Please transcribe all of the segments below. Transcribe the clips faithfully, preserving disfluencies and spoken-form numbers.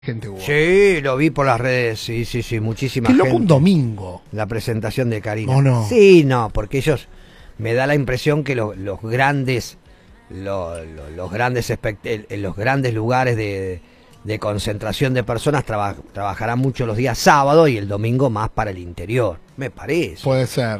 Gente hubo. Sí, lo vi por las redes, sí, sí, sí, muchísima Qué gente. loco un domingo. La presentación de Karina. ¿O no? Sí, no, porque ellos, me da la impresión que lo, los grandes, lo, lo, los grandes espect- en los grandes lugares de, de concentración de personas traba, trabajarán mucho los días sábados y el domingo más para el interior, me parece. Puede ser.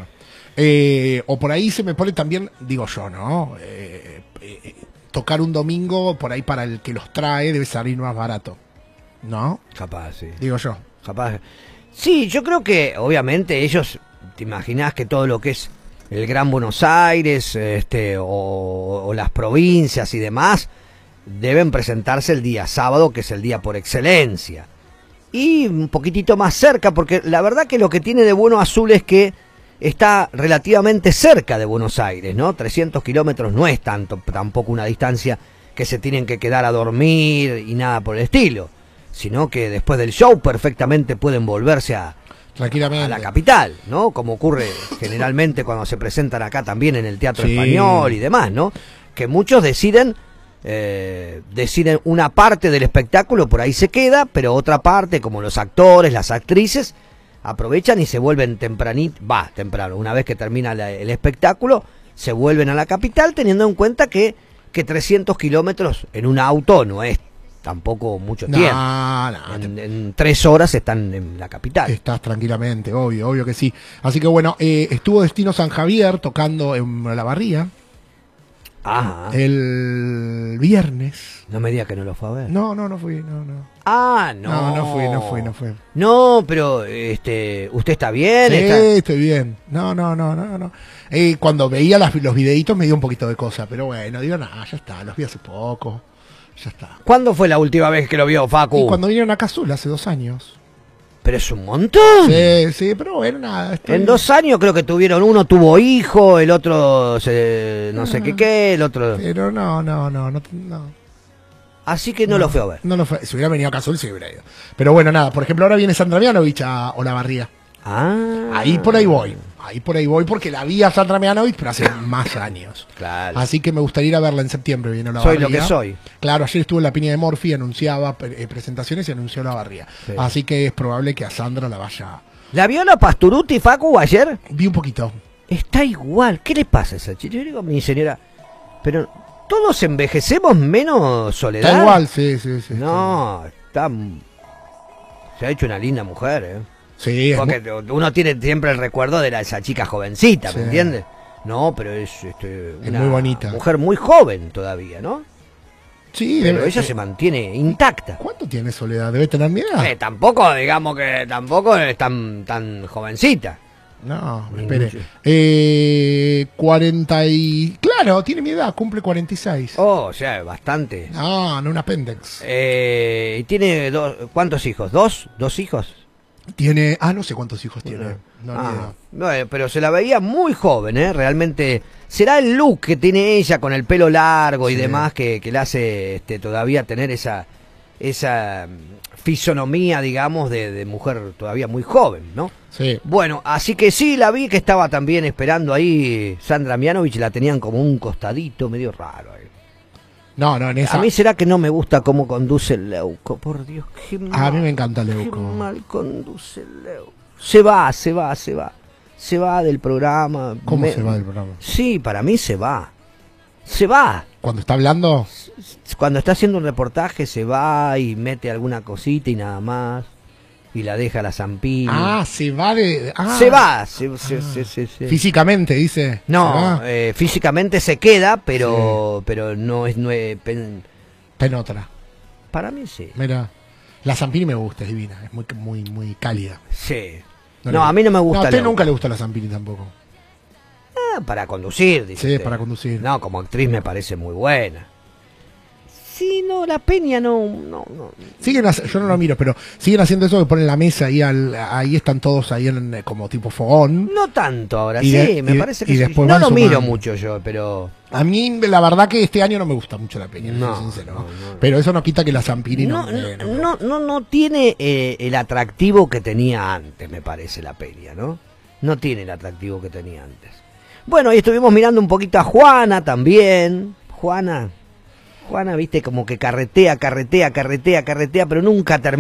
Eh, o por ahí se me pone también, digo yo, ¿no? Eh, eh, tocar un domingo, por ahí para el que los trae, debe salir más barato. ¿No? Capaz, sí. Digo yo. Capaz. Sí, yo creo que obviamente ellos, te imaginás que todo lo que es el Gran Buenos Aires, este, o, o las provincias y demás, deben presentarse el día sábado, que es el día por excelencia. Y un poquitito más cerca, porque la verdad que lo que tiene de bueno Azul es que está relativamente cerca de Buenos Aires, ¿no? trescientos kilómetros no es tanto, tampoco una distancia que se tienen que quedar a dormir y nada por el estilo, sino que después del show perfectamente pueden volverse a, Tranquilamente. a la capital, ¿no? Como ocurre generalmente cuando se presentan acá también en el Teatro Sí. Español y demás, ¿no? Que muchos deciden, eh, deciden una parte del espectáculo, por ahí se queda, pero otra parte, como los actores, las actrices, aprovechan y se vuelven tempranito, va, temprano, una vez que termina la, el espectáculo, se vuelven a la capital, teniendo en cuenta que, que trescientos kilómetros en un auto no es tampoco mucho No, tiempo. no, En, en tres horas están en la capital. Estás tranquilamente, obvio, obvio que sí. Así que bueno, eh, estuvo Destino San Javier tocando en La Barría Ajá. el viernes. No me diga que no lo fue a ver. No, no, no fui, no, no. Ah, no. No, no fui, no fui, no fui. No, pero este, ¿usted está bien? Sí, ¿Está... estoy bien. No, no, no, no, no. Eh, cuando veía las, los videitos me dio un poquito de cosa, pero bueno, digo, nada, ya está, los vi hace poco. Ya está. ¿Cuándo fue la última vez que lo vio, Facu? Y cuando vinieron acá a Azul, hace dos años. Pero es un montón. Sí, sí, pero bueno, nada. Estoy... En dos años creo que tuvieron, uno tuvo hijo, el otro se, no sé qué qué, el otro... Pero no, no, no, no. no. Así que no, no lo fue a ver. No lo fue. Si hubiera venido acá a Azul, sí hubiera ido. Pero bueno, nada. Por ejemplo, ahora viene Sandra Mianovich a Olavarría. Ah. Ahí por ahí voy. Ahí por ahí voy porque la vi a Sandra Mianovich, pero hace más años. Claro. Así que me gustaría ir a verla en septiembre. Viene a Soy Olavarría. lo que soy. Claro, ayer estuve en la Piña de Morphy, anunciaba eh, presentaciones y anunció Olavarría. Sí. Así que es probable que a Sandra la vaya. ¿La vio la Pasturuti, Facu, ayer? Vi un poquito. Está igual. ¿Qué le pasa a esa chica? Yo digo, mi señora, pero todos envejecemos menos Soledad. Está igual, sí, sí, sí. No, está... Se ha hecho una linda mujer, ¿eh? Sí, porque muy... uno tiene siempre el recuerdo de la, esa chica jovencita, sí. ¿me entiendes? No, pero es, este, es una muy bonita. Mujer muy joven todavía, ¿no? Sí, pero debe, ella eh, se mantiene intacta. ¿Cuánto tiene Soledad? ¿Debe tener mi edad? Eh, tampoco, digamos que tampoco es tan, tan jovencita. No, espere. Eh, cuarenta y... Claro, tiene mi edad, cumple cuarenta y seis. Oh, o sea, bastante. No, no un apéndice. Eh, ¿Y tiene dos, cuántos hijos? ¿Dos? ¿Dos hijos? Tiene... Ah, no sé cuántos hijos tiene. No, ah, no, pero se la veía muy joven, ¿eh? Realmente... ¿Será el look que tiene ella con el pelo largo y sí. demás que, que le hace este, todavía tener esa... esa fisonomía, digamos, de, de mujer todavía muy joven, ¿no? Sí. Bueno, así que sí, la vi que estaba también esperando ahí Sandra Mianovich, la tenían como un costadito medio raro ahí. No, no, en esa... A mí será que no me gusta cómo conduce el Leuco, por Dios, qué mal. A mí me encanta Leuco. Qué mal conduce el Leuco. Se va, se va, se va. Se va del programa. ¿Cómo me... se va del programa? Sí, para mí se va. Se va. ¿Cuando está hablando? Cuando está haciendo un reportaje se va y mete alguna cosita y nada más. Y la deja a la Zampini. Ah, se va de... Ah, se va. Se, se, ah. se, se, se. Físicamente, dice. No, eh, físicamente se queda, pero sí. pero no es... No es pen... Penotra. Para mí sí. Mira, la Zampini me gusta, es divina. Es muy, muy, muy cálida. Sí. No, no a mí no me gusta. No, a usted la... nunca le gusta la Zampini tampoco. Para conducir, dice Sí, usted. para conducir. No, como actriz me parece muy buena. Sí, no, la Peña no, no, no. Siguen, yo no lo miro, pero siguen haciendo eso que ponen la mesa ahí, al, ahí están todos ahí en, como tipo fogón. No tanto ahora, y sí, de, me y, parece que y sí. después No lo sumando. miro mucho yo, pero... A mí, la verdad que este año no me gusta mucho la Peña, no, soy sincero. No, no, pero eso no quita que la Zampini no... No, No, me, no, no, no, no tiene eh, el atractivo que tenía antes, me parece, la Peña, ¿no? No tiene el atractivo que tenía antes. Bueno, y estuvimos mirando un poquito a Juana también. Juana... Juana, viste, como que carretea, carretea, carretea, carretea, pero nunca termina.